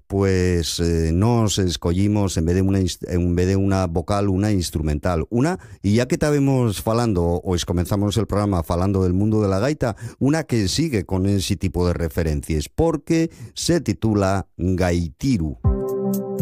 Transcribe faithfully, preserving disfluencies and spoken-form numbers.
pues eh, nos escollimos en vez de una en vez de una vocal, una instrumental. Una, y ya que estábamos falando, o comenzamos el programa falando del mundo de la gaita, una que sigue con ese tipo de referencias, porque se titula Gaitiru.